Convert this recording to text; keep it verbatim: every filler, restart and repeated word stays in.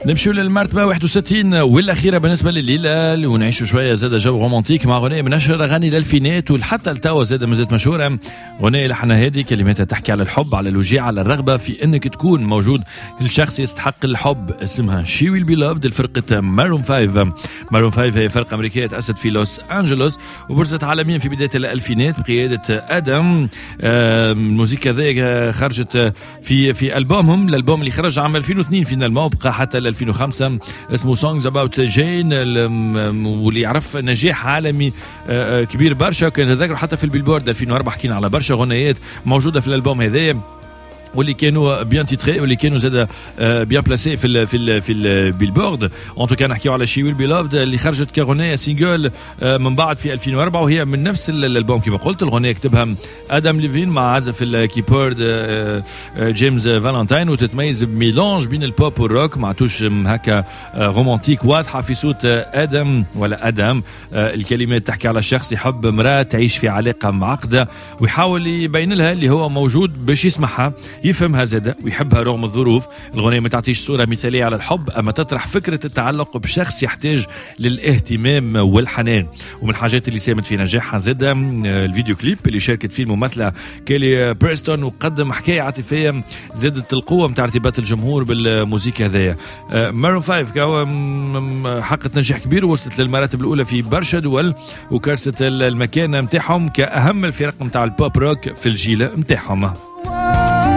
نمشيو للمرتبة واحد وستين والأخيرة بالنسبة لليلة ونعيشوا شوية زاد جو رومانتيك مع غنية من أشهر أغاني الألفينات وحتى التوا زاد مازالت مشهورة. غنية لحنها هادي، كلماتها تحكي على الحب، على الوجيع، على الرغبة في أنك تكون موجود لشخص يستحق الحب. اسمها She Will Be Loved لفرقة مارون فايف. مارون فايف هي فرقة أمريكية تأسست في لوس أنجلوس وبرزت عالميا في بداية الألفينات بقيادة آدم. الموسيقى ذي خرجت في في ألبومهم، الألبوم اللي خرج عام ألفين واثنين فينالمون بقى حتى ألفين وخمسة اسمه Songs About Jane، واللي يعرف نجاح عالمي كبير برشا. كان تذكر حتى في البيلبورد ألفين وأربعة حكينا على برشا غنيات موجودة في الألبوم هذا واللي كانوا بيان تيتري واللي كانوا زاد بيان بلاسي في ال في ال في البيلبورد. ان تو كان نحكيو على شي ويل بي لافد اللي خرجت كغنية سينجل من بعد في ألفين وأربعة، وهي من نفس الالبوم كما قلت. الغنية كتبها ادم ليفين مع عازف الكيبورد جيمس فالنتاين، وتتميز بميلانج بين البوب والروك مع توش هكا رومانتيك واضحه في صوت ادم ولا ادم. الكلمات تحكي على شخص يحب امراه تعيش في علاقه معقده ويحاول يبين لها اللي هو موجود باش يسمعها، يفهمها زاده ويحبها رغم الظروف. الغنية ما تعطيش صورة مثالية على الحب، أما تطرح فكرة التعلق بشخص يحتاج للاهتمام والحنان. ومن الحاجات اللي ساهمت في نجاحها زاده الفيديو كليب اللي شاركت فيه الممثلة كيلي بريستون وقدم حكاية عاطفية زادت القوة متاع ارتباط الجمهور بالموسيقى هذايا. مارون فايف حققت نجاح كبير ووصلت للمراتب الأولى في برشا دول وكرست المكانة متاعهم كأهم الفرق متاع البوب روك في الجيل متاعهم.